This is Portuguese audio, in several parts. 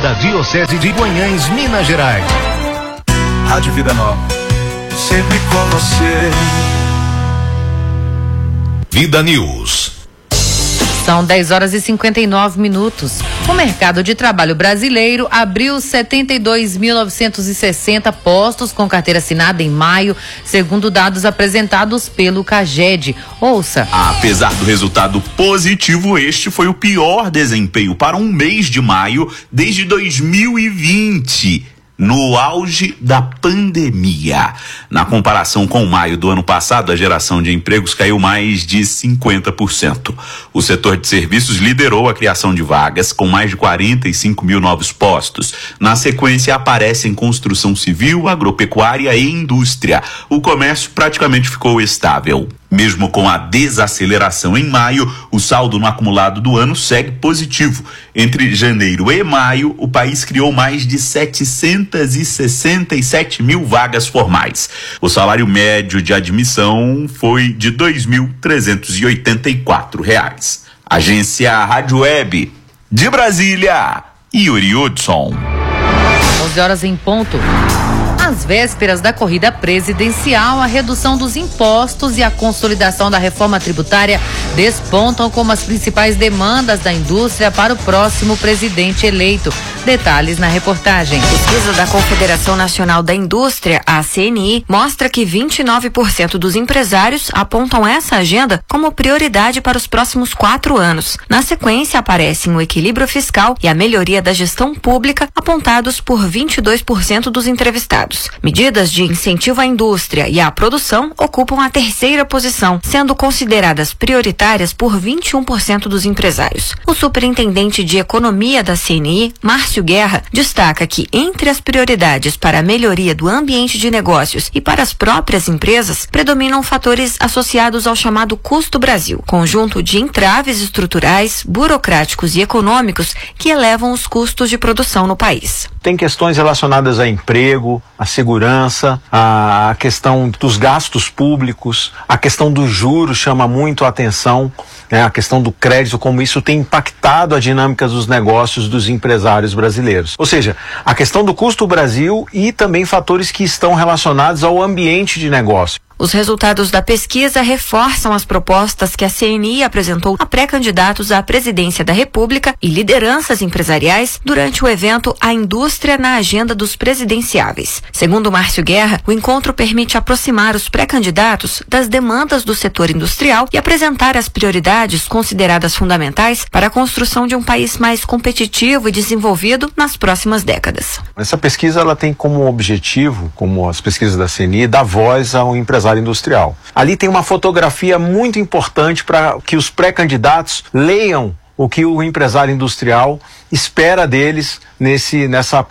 da Diocese de Guanhães, Minas Gerais. Rádio Vida Nova, sempre com você. Vida News. São 10h59. O mercado de trabalho brasileiro abriu 72.960 postos com carteira assinada em maio, segundo dados apresentados pelo CAGED. Ouça. Apesar do resultado positivo, este foi o pior desempenho para um mês de maio desde 2020. No auge da pandemia. Na comparação com maio do ano passado, a geração de empregos caiu mais de 50%. O setor de serviços liderou a criação de vagas, com mais de 45 mil novos postos. Na sequência, aparecem construção civil, agropecuária e indústria. O comércio praticamente ficou estável. Mesmo com a desaceleração em maio, o saldo no acumulado do ano segue positivo. Entre janeiro e maio, o país criou mais de 767 mil vagas formais. O salário médio de admissão foi de R$ 2.384. Agência Rádio Web de Brasília, Yuri Hudson. 11h em ponto. Às vésperas da corrida presidencial, a redução dos impostos e a consolidação da reforma tributária despontam como as principais demandas da indústria para o próximo presidente eleito. Detalhes na reportagem. Pesquisa da Confederação Nacional da Indústria, a CNI, mostra que 29% dos empresários apontam essa agenda como prioridade para os próximos 4 anos. Na sequência, aparecem o equilíbrio fiscal e a melhoria da gestão pública, apontados por 22% dos entrevistados. Medidas de incentivo à indústria e à produção ocupam a terceira posição, sendo consideradas prioritárias por 21% dos empresários. O superintendente de Economia da CNI, Márcio Guerra, destaca que entre as prioridades para a melhoria do ambiente de negócios e para as próprias empresas, predominam fatores associados ao chamado Custo Brasil, conjunto de entraves estruturais, burocráticos e econômicos que elevam os custos de produção no país. Tem questões relacionadas a emprego, a segurança, a questão dos gastos públicos, a questão dos juros chama muito a atenção, né? A questão do crédito, como isso tem impactado a dinâmica dos negócios dos empresários brasileiros. Ou seja, a questão do custo Brasil e também fatores que estão relacionados ao ambiente de negócio. Os resultados da pesquisa reforçam as propostas que a CNI apresentou a pré-candidatos à presidência da República e lideranças empresariais durante o evento A Indústria na Agenda dos Presidenciáveis. Segundo Márcio Guerra, o encontro permite aproximar os pré-candidatos das demandas do setor industrial e apresentar as prioridades consideradas fundamentais para a construção de um país mais competitivo e desenvolvido nas próximas décadas. Essa pesquisa ela tem como objetivo, como as pesquisas da CNI, dar voz ao empresário industrial. Ali tem uma fotografia muito importante para que os pré-candidatos leiam o que o empresário industrial espera deles nesse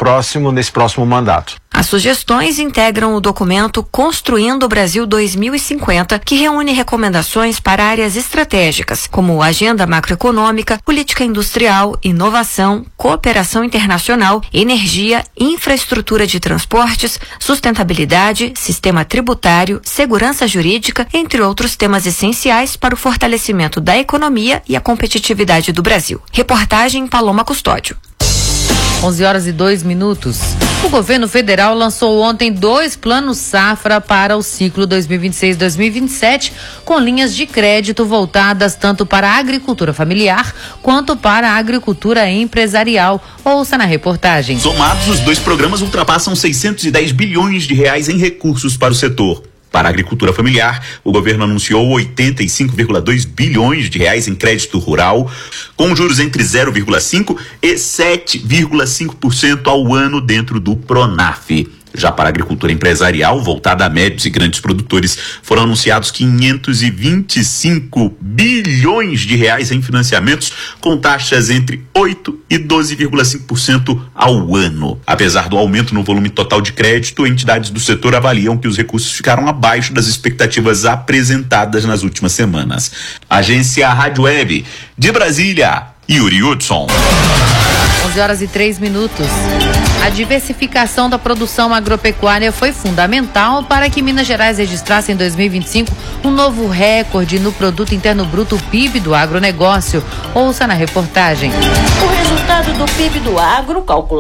próximo mandato. As sugestões integram o documento Construindo o Brasil 2050, que reúne recomendações para áreas estratégicas, como agenda macroeconômica, política industrial, inovação, cooperação internacional, energia, infraestrutura de transportes, sustentabilidade, sistema tributário, segurança jurídica, entre outros temas essenciais para o fortalecimento da economia e a competitividade do Brasil. Reportagem Paloma Custódio. 11h02. O governo federal lançou ontem 2 planos safra para o ciclo 2026-2027, com linhas de crédito voltadas tanto para a agricultura familiar quanto para a agricultura empresarial. Ouça na reportagem. Somados, os 2 programas ultrapassam 610 bilhões de reais em recursos para o setor. Para a agricultura familiar, o governo anunciou 85,2 bilhões de reais em crédito rural, com juros entre 0,5% e 7,5% ao ano dentro do Pronaf. Já para a agricultura empresarial, voltada a médios e grandes produtores, foram anunciados 525 bilhões de reais em financiamentos, com taxas entre 8% e 12,5% ao ano. Apesar do aumento no volume total de crédito, entidades do setor avaliam que os recursos ficaram abaixo das expectativas apresentadas nas últimas semanas. Agência Rádio Web de Brasília, Yuri Hudson. 11h03. A diversificação da produção agropecuária foi fundamental para que Minas Gerais registrasse em 2025 um novo recorde no Produto Interno Bruto PIB do agronegócio. Ouça na reportagem. O resultado do PIB do agro, calculado